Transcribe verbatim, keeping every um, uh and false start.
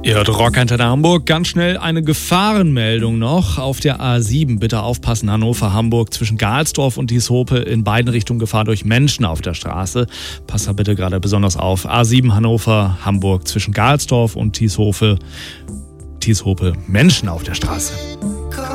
Ihr hört Rockantenne Hamburg. Ganz schnell eine Gefahrenmeldung noch. Auf der A sieben, bitte aufpassen, Hannover-Hamburg zwischen Galsdorf und Dieshope in beiden Richtungen Gefahr durch Menschen auf der Straße. Passt da bitte gerade besonders auf. A sieben Hannover-Hamburg zwischen Galsdorf und Dieshope. Dieshope, Menschen auf der Straße.